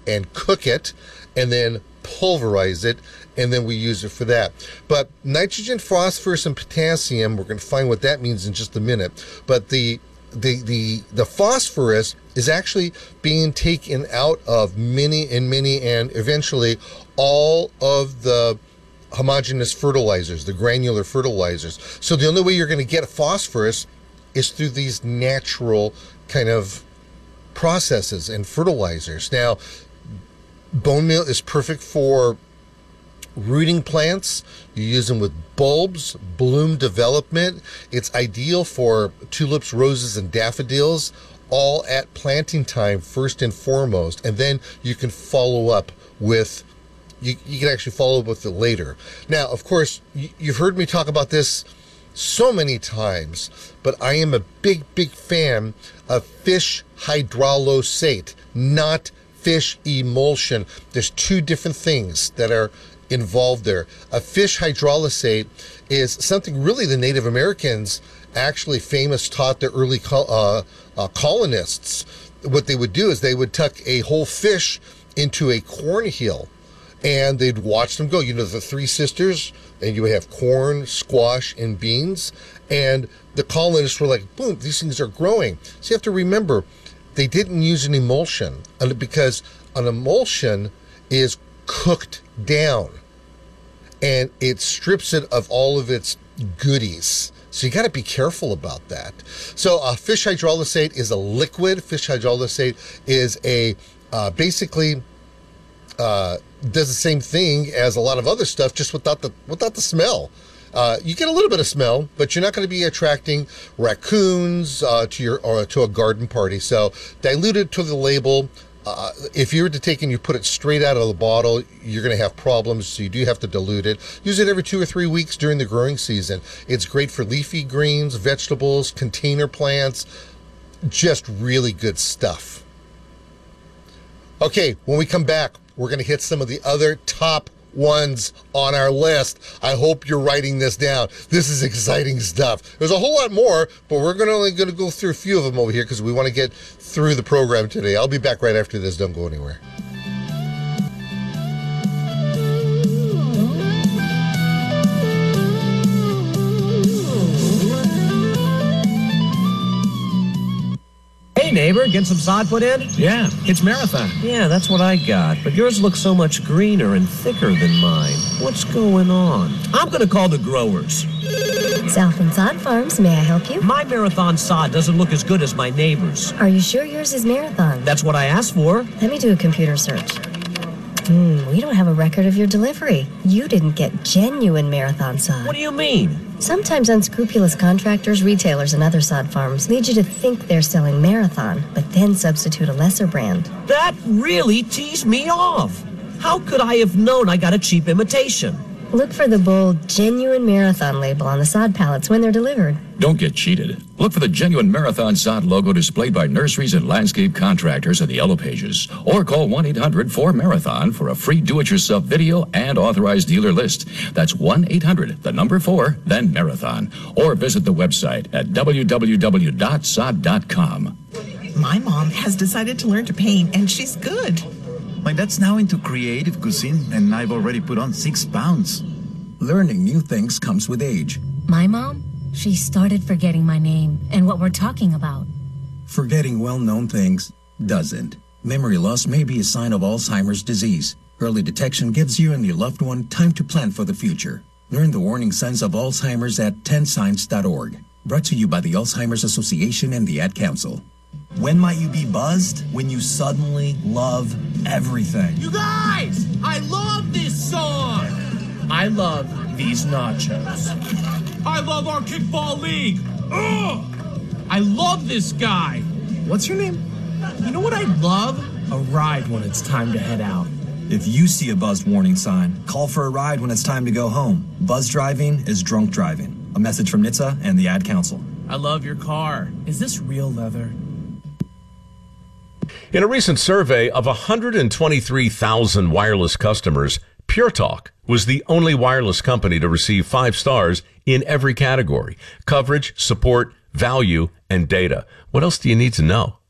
and cook it and then pulverize it, and then we use it for that. But nitrogen, phosphorus, and potassium, we're going to find what that means in just a minute. But the phosphorus is actually being taken out of many and eventually all of the homogeneous fertilizers, the granular fertilizers. So the only way you're going to get phosphorus is through these natural kind of processes and fertilizers. Now, bone meal is perfect for rooting plants. You use them with bulbs, bloom development. It's ideal for tulips, roses, and daffodils, all at planting time first and foremost. And then you can follow up with, you can actually follow up with it later. Now, of course, you've heard me talk about this so many times, but I am a big fan of fish hydrolysate, not fish emulsion. There's two different things that are involved there. A fish hydrolysate is something really the Native Americans actually taught the early colonists. What they would do is they would tuck a whole fish into a cornmeal and they'd watch them go. You know, the three sisters, and you would have corn, squash, and beans. And the colonists were like, boom, these things are growing. So you have to remember, they didn't use an emulsion because an emulsion is cooked down and it strips it of all of its goodies. So you got to be careful about that. So fish hydrolysate is a liquid. Fish hydrolysate is a basically does the same thing as a lot of other stuff, just without the smell. You get a little bit of smell, but you're not going to be attracting raccoons to a garden party. So dilute it to the label. If you were to take and you put it straight out of the bottle, you're going to have problems. So you do have to dilute it. Use it every 2 or 3 weeks during the growing season. It's great for leafy greens, vegetables, container plants. Just really good stuff. Okay, when we come back, we're going to hit some of the other top ones on our list. I hope you're writing this down. This is exciting stuff. There's a whole lot more, but we're only going to go through a few of them over here because we want to get through the program today. I'll be back right after this. Don't go anywhere. Hey neighbor, get some sod put in? Yeah, it's Marathon. Yeah, that's what I got, but yours looks so much greener and thicker than mine. What's going on? I'm gonna call the growers. Southland Sod Farms, may I help you? My Marathon sod doesn't look as good as my neighbor's. Are you sure yours is Marathon? That's what I asked for. Let me do a computer search. We don't have a record of your delivery. You didn't get genuine Marathon sod. What do you mean? Sometimes unscrupulous contractors, retailers, and other sod farms lead you to think they're selling Marathon, but then substitute a lesser brand. That really teased me off. How could I have known I got a cheap imitation? Look for the bold, genuine Marathon label on the sod pallets when they're delivered. Don't get cheated. Look for the genuine Marathon sod logo displayed by nurseries and landscape contractors at the Yellow Pages. Or call 1-800-4MARATHON for a free do-it-yourself video and authorized dealer list. That's 1-800-4, then Marathon. Or visit the website at www.sod.com. My mom has decided to learn to paint, and she's good. My dad's now into creative cuisine, and I've already put on 6 pounds. Learning new things comes with age. My mom, she started forgetting my name and what we're talking about. Forgetting well-known things doesn't. Memory loss may be a sign of Alzheimer's disease. Early detection gives you and your loved one time to plan for the future. Learn the warning signs of Alzheimer's at 10signs.org. Brought to you by the Alzheimer's Association and the Ad Council. When might you be buzzed? When you suddenly love everything. You guys, I love this song. I love these nachos. I love our kickball league. Ugh! I love this guy. What's your name? You know what I love? A ride when it's time to head out. If you see a buzzed warning sign, call for a ride when it's time to go home. Buzz driving is drunk driving. A message from NHTSA and the Ad Council. I love your car. Is this real leather? In a recent survey of 123,000 wireless customers, Pure Talk was the only wireless company to receive 5 stars in every category: coverage, support, value, and data. What else do you need to know?